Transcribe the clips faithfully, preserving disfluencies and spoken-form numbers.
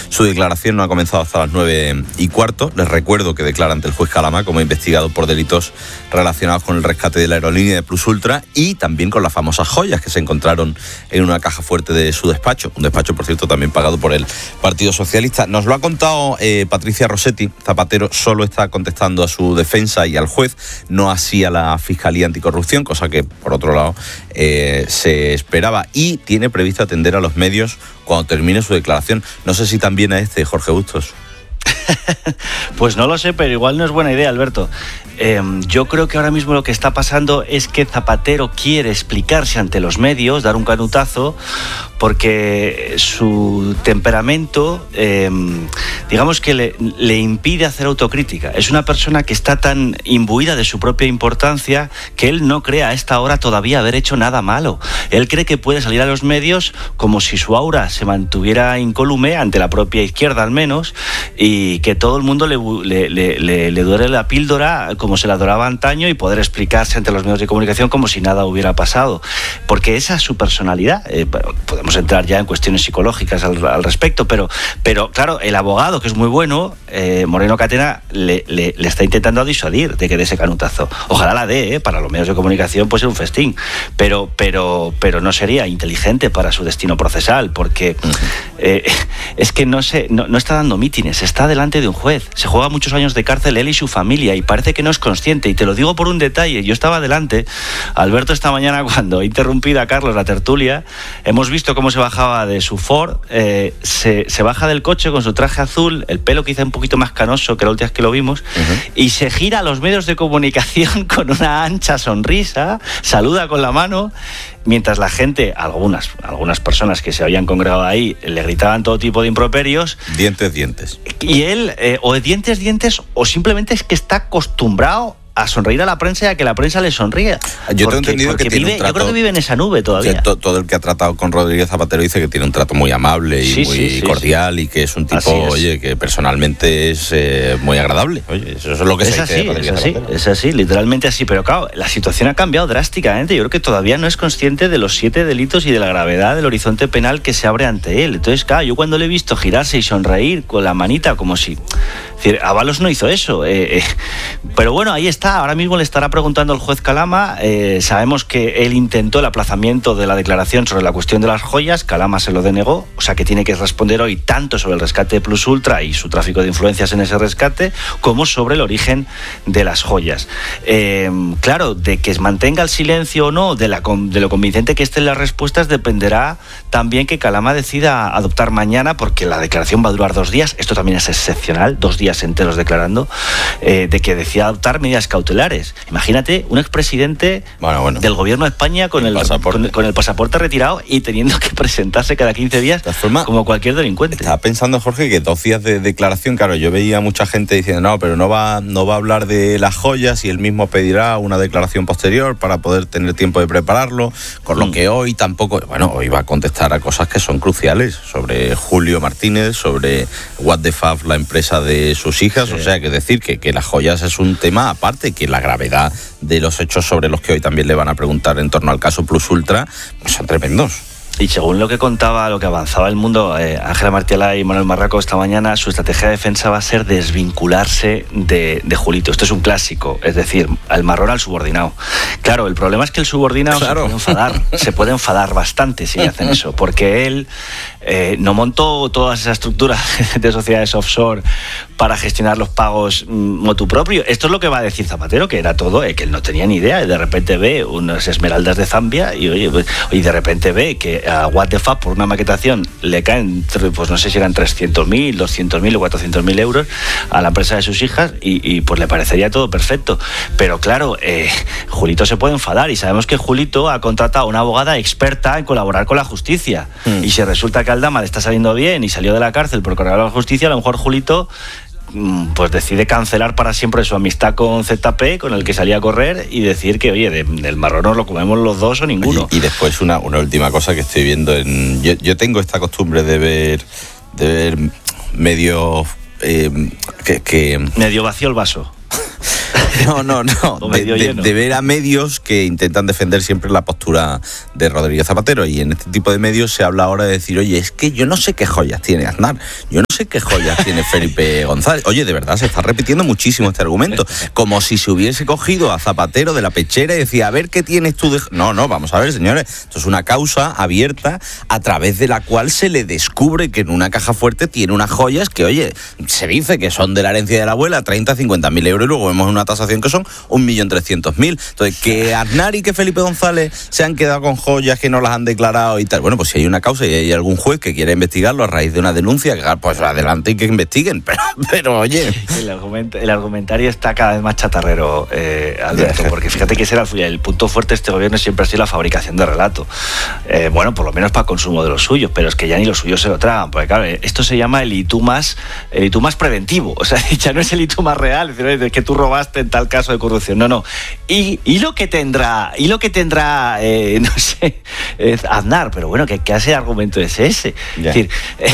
Su declaración no ha comenzado hasta las nueve y cuarto. Les recuerdo que declara ante el juez Calama como investigado por delitos relacionados con el rescate de la aerolínea de Plus Ultra y también con las famosas joyas que se encontraron en una caja fuerte de su despacho. Un despacho, por cierto, también pagado por el Partido Socialista. Nos lo ha contado eh, Patricia Rossetti. Zapatero solo está contestando a su defensa y al juez, no así a la Fiscalía Anticorrupción, cosa que, por otro lado, eh, se esperaba. Y tiene previsto atender a los medios cuando termine su declaración. No sé si también a este, Jorge Bustos. Pues no lo sé, pero igual no es buena idea, Alberto. Eh, yo creo que ahora mismo lo que está pasando es que Zapatero quiere explicarse ante los medios, dar un canutazo, porque su temperamento, eh, digamos que le, le impide hacer autocrítica. Es una persona que está tan imbuida de su propia importancia que él no cree a esta hora todavía haber hecho nada malo. Él cree que puede salir a los medios como si su aura se mantuviera incólume ante la propia izquierda al menos, y que todo el mundo le, le, le, le, le dore la píldora como se la adoraba antaño y poder explicarse ante los medios de comunicación como si nada hubiera pasado. Porque esa es su personalidad. Eh, podemos entrar ya en cuestiones psicológicas al, al respecto, pero, pero claro, el abogado, que es muy bueno, eh, Moreno Catena, le, le, le está intentando disuadir de que dé ese canutazo. Ojalá la dé, eh, para los medios de comunicación puede ser un festín, pero, pero, pero no sería inteligente para su destino procesal, porque eh, es que no, se, no, no está dando mítines, está delante de un juez, se juega muchos años de cárcel él y su familia, y parece que no es consciente, y te lo digo por un detalle. Yo estaba delante, Alberto, esta mañana cuando he interrumpido a Carlos la tertulia, hemos visto cómo se bajaba de su Ford, eh, se, se baja del coche con su traje azul, el pelo quizá un poquito más canoso que la última vez que lo vimos, uh-huh. y se gira a los medios de comunicación con una ancha sonrisa, saluda con la mano, mientras la gente, algunas, algunas personas que se habían congregado ahí, le gritaban todo tipo de improperios. Dientes, dientes. Y él, eh, o de dientes, dientes, o simplemente es que está acostumbrado a sonreír a la prensa y a que la prensa le sonría. Yo tengo entendido que tiene vive, un trato, yo creo que vive en esa nube todavía. Que to, todo el que ha tratado con Rodríguez Zapatero dice que tiene un trato muy amable y sí, muy sí, sí, cordial sí. y que es un tipo, es. oye, que personalmente es eh, muy agradable. Oye, eso es lo que es se así, dice de Rodríguez es así, Zapatero. Es así, literalmente así. Pero claro, la situación ha cambiado drásticamente. Yo creo que todavía no es consciente de los siete delitos y de la gravedad del horizonte penal que se abre ante él. Entonces, claro, yo cuando le he visto girarse y sonreír con la manita como si... Es decir, Ábalos no hizo eso. Eh, eh, pero bueno, ahí está. Ahora mismo le estará preguntando al juez Calama. Eh, sabemos que él intentó el aplazamiento de la declaración sobre la cuestión de las joyas. Calama se lo denegó. O sea que tiene que responder hoy tanto sobre el rescate de Plus Ultra y su tráfico de influencias en ese rescate, como sobre el origen de las joyas. Eh, claro, de que mantenga el silencio o no, de, la, de lo convincente que estén las respuestas, dependerá también que Calama decida adoptar mañana, porque la declaración va a durar dos días. Esto también es excepcional, dos días enteros declarando, eh, de que decida adoptar medidas cautelares. Imagínate un expresidente bueno, bueno. del gobierno de España con el, el pasaporte. Con, con el pasaporte retirado y teniendo que presentarse cada quince días forma, como cualquier delincuente. Estaba pensando, Jorge, que dos días de declaración, claro, yo veía mucha gente diciendo, no, pero no va, no va a hablar de las joyas y él mismo pedirá una declaración posterior para poder tener tiempo de prepararlo, con lo mm. que hoy tampoco, bueno, hoy va a contestar a cosas que son cruciales, sobre Julio Martínez, sobre What the Fab, la empresa de sus hijas, sí. O sea, que decir que, que las joyas es un tema aparte, que la gravedad de los hechos sobre los que hoy también le van a preguntar en torno al caso Plus Ultra, pues son tremendos. Y según lo que contaba, lo que avanzaba el mundo, eh, Ángela Martialá y Manuel Marraco esta mañana, su estrategia de defensa va a ser desvincularse de, de Julito. Esto es un clásico, es decir, al marrón al subordinado. Claro, el problema es que el subordinado claro. se puede enfadar, se puede enfadar bastante si hacen eso, porque él eh, no montó toda esa estructura de sociedades offshore para gestionar los pagos motu propio. Esto es lo que va a decir Zapatero, que era todo, eh, que él no tenía ni idea, y de repente ve unas esmeraldas de Zambia y, oye, pues, y de repente ve que a What the Fuck por una maquetación le caen, pues no sé si eran trescientos mil, doscientos mil o cuatrocientos mil euros a la empresa de sus hijas y, y pues le parecería todo perfecto. Pero claro, eh, Julito se puede enfadar y sabemos que Julito ha contratado a una abogada experta en colaborar con la justicia. Mm. Y si resulta que Aldama le está saliendo bien y salió de la cárcel por colaborar con la justicia, a lo mejor Julito pues decide cancelar para siempre su amistad con Z P, con el que salía a correr, y decir que, oye, de, del marrón nos lo comemos los dos o ninguno. Oye, y después una, una última cosa que estoy viendo en... Yo, yo tengo esta costumbre de ver, de ver medio... Eh, que, que... medio vacío el vaso. No, no, no. De, de, de ver a medios que intentan defender siempre la postura de Rodríguez Zapatero. Y en este tipo de medios se habla ahora de decir, oye, es que yo no sé qué joyas tiene Aznar. Yo no sé sé qué joyas tiene Felipe González. Oye, de verdad, se está repitiendo muchísimo este argumento. Como si se hubiese cogido a Zapatero de la pechera y decía, a ver qué tienes tú de... No, no, vamos a ver, señores. Esto es una causa abierta a través de la cual se le descubre que en una caja fuerte tiene unas joyas que, oye, se dice que son de la herencia de la abuela, treinta, cincuenta mil euros, y luego vemos una tasación que son un millón trescientos mil. Entonces, que Aznar y que Felipe González se han quedado con joyas que no las han declarado y tal. Bueno, pues si hay una causa y hay algún juez que quiere investigarlo a raíz de una denuncia, pues adelante y que investiguen. Pero, pero oye... El, argument, el argumentario está cada vez más chatarrero, eh, Alberto, porque fíjate que ese era el, el punto fuerte de este gobierno, siempre ha sido la fabricación de relato. Eh, bueno, por lo menos para consumo de los suyos, pero es que ya ni los suyos se lo tragan, porque claro, esto se llama el I T U más, el I T U más preventivo, o sea, ya no es el I T U más real, es decir, que tú robaste en tal caso de corrupción, no, no. Y, y lo que tendrá, y lo que tendrá, eh, no sé, eh, Aznar, pero bueno, ¿qué clase de argumento es ese? Yeah. Es decir, eh,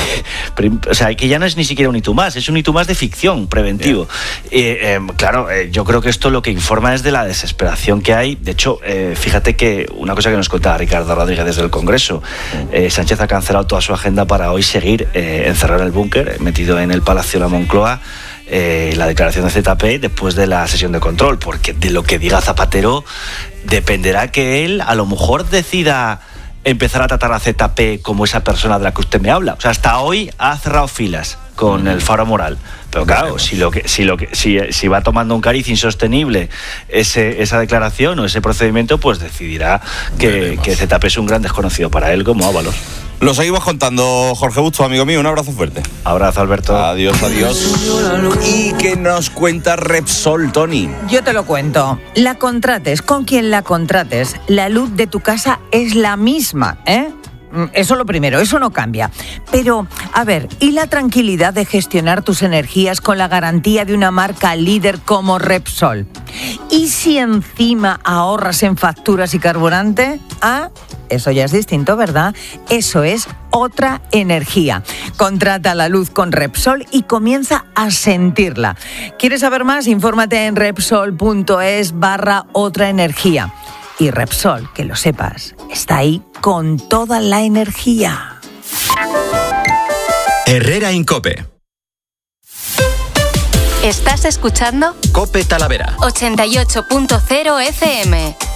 o sea, que ya no es ni siquiera un I T U más, es un I T U más de ficción preventivo. Yeah. Eh, eh, claro, eh, yo creo que esto lo que informa es de la desesperación que hay. De hecho, eh, fíjate que una cosa que nos contaba Ricardo Rodríguez desde el Congreso, eh, Sánchez ha cancelado toda su agenda para hoy seguir eh, encerrado en el búnker, metido en el Palacio de la Moncloa, eh, la declaración de Z P después de la sesión de control, porque de lo que diga Zapatero dependerá que él a lo mejor decida empezar a tratar a Z P como esa persona de la que usted me habla. O sea, hasta hoy ha cerrado filas con el Faro Moral. Pero claro, si lo que si lo que si, si va tomando un cariz insostenible ese, esa declaración o ese procedimiento, pues decidirá que, que Z P es un gran desconocido para él como Ábalos. Lo seguimos contando, Jorge Bustos, amigo mío. Un abrazo fuerte. Abrazo, Alberto. Adiós, adiós. ¿Y qué nos cuenta Repsol, Tony? Yo te lo cuento. La contrates, con quien la contrates, la luz de tu casa es la misma, ¿eh? Eso lo primero, eso no cambia. Pero, a ver, ¿y la tranquilidad de gestionar tus energías con la garantía de una marca líder como Repsol? ¿Y si encima ahorras en facturas y carburante? Ah, eso ya es distinto, ¿verdad? Eso es otra energía. Contrata la luz con Repsol y comienza a sentirla. ¿Quieres saber más? Infórmate en Repsol.es barra otra energía. Y Repsol, que lo sepas, está ahí con toda la energía. Herrera Incope. ¿Estás escuchando? Cope Talavera. ochenta y ocho punto cero F M.